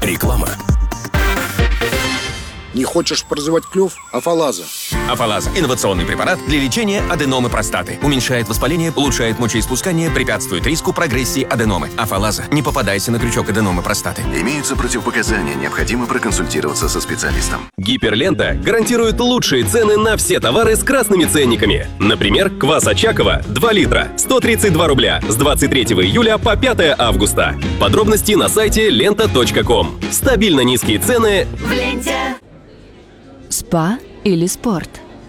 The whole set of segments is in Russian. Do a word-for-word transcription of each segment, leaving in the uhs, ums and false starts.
Реклама. Не хочешь прозевать клюв? Афалаза. Афалаза – инновационный препарат для лечения аденомы простаты. Уменьшает воспаление, улучшает мочеиспускание, препятствует риску прогрессии аденомы. Афалаза. Не попадайся на крючок аденомы простаты. Имеются противопоказания, необходимо проконсультироваться со специалистом. Гиперлента гарантирует лучшие цены на все товары с красными ценниками. Например, квас Очакова два литра, сто тридцать два рубля с двадцать третьего июля по пятое августа. Подробности на сайте лента точка ком. Стабильно низкие цены в ленте. Спа или спорт?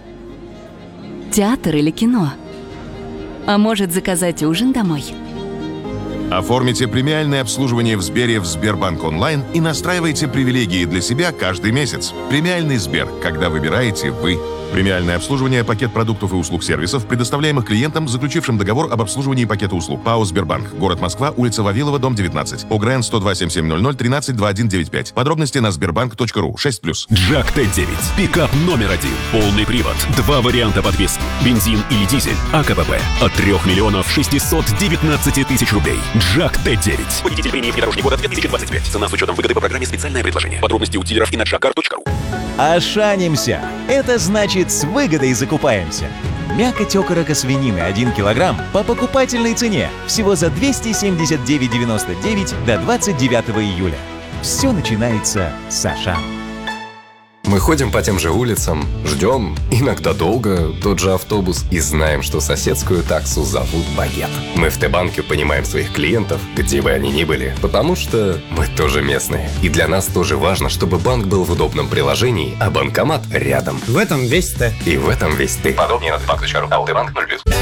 Театр или кино? А может, заказать ужин домой? Оформите премиальное обслуживание в Сбере в Сбербанк онлайн и настраивайте привилегии для себя каждый месяц. Премиальный Сбер, когда выбираете вы. Премиальное обслуживание, пакет продуктов и услуг сервисов, предоставляемых клиентам, заключившим договор об обслуживании пакета услуг. ПАО «Сбербанк». Город Москва, улица Вавилова, дом девятнадцать. ОГРН сто два семь семь ноль ноль тринадцать двадцать один девяносто пять. Подробности на сбербанк точка ру. шесть плюс. Джак Т девять. Пикап номер один. Полный привод. Два варианта подвески. Бензин или дизель. АКПП. От трех миллионов шестисот девятнадцати тысяч рублей. Джак Т девять. Водитель премии «Внедорожник года» две тысячи двадцать пять. Цена с учетом выгоды по программе «Специальное предложение». Подробности у дилеров и на джакар точка ру. Ошанимся! Это значит, с выгодой закупаемся. Мякоть окорока свинины один килограмм по покупательной цене всего за двести семьдесят девять девяносто девять до двадцать девятого июля. Все начинается с Ашан. Мы ходим по тем же улицам, ждем, иногда долго, тот же автобус и знаем, что соседскую таксу зовут Багет. Мы в Т-банке понимаем своих клиентов, где бы они ни были, потому что мы тоже местные. И для нас тоже важно, чтобы банк был в удобном приложении, а банкомат рядом. В этом весь Т. И в этом весь ты. Подробнее на т банк точка ру. АО Т-банк ноль плюс.